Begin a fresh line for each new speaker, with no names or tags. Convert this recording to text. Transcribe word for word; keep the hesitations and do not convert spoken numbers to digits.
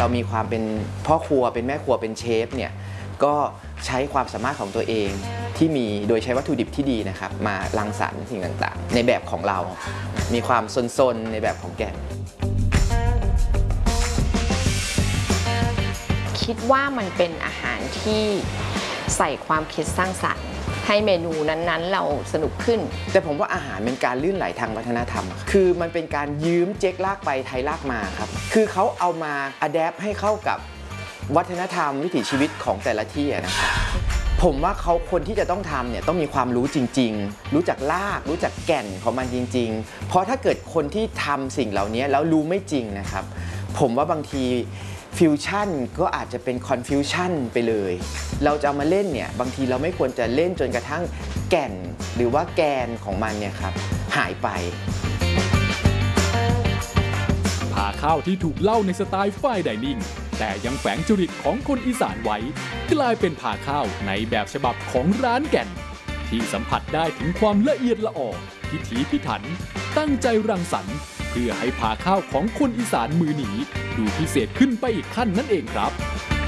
เรามีความเป็นพ่อครัวเป็นแม่ครัวเป็นเชฟเนี่ยก็ใช้ความสามารถของตัวเองที่มีโดยใช้วัตถุดิบที่ดีนะครับมารังสรรค์สิ่งต่างๆในแบบของเรามีความซนๆในแบบของแกน
คิดว่ามันเป็นอาหารที่ใส่ความคิดสร้างสรรค์ให้เมนูนั้นๆเราสนุกขึ้น
แต่ผมว่าอาหารเป็นการลื่นไหลทางวัฒนธรรมคือมันเป็นการยืมเจ๊กลากไปไทยลากมาครับคือเขาเอามาอัดแอปให้เข้ากับวัฒนธรรมวิถีชีวิตของแต่ละที่นะครับผมว่าเขาคนที่จะต้องทำเนี่ยต้องมีความรู้จริงๆรู้จักลากรู้จักแก่นของมันจริงๆเพราะถ้าเกิดคนที่ทำสิ่งเหล่านี้แล้วรู้ไม่จริงนะครับผมว่าบางทีฟิวชั่นก็อาจจะเป็นคอนฟิวชั่นไปเลยเราจะเอามาเล่นเนี่ยบางทีเราไม่ควรจะเล่นจนกระทั่งแก่นหรือว่าแกนของมันเนี่ยครับหายไป
ผ่าข้าวที่ถูกเล่าในสไตล์ไฟน์ไดนิ่งแต่ยังแฝงจริตของคนอีสานไว้กลายเป็นผ่าข้าวในแบบฉบับของร้านแก่นที่สัมผัสได้ถึงความละเอียดละออพิถีพิถันตั้งใจรังสรรค์เพื่อให้ผ่าข้าวของคนอีสานมือหนีดูพิเศษขึ้นไปอีกขั้นนั่นเองครับ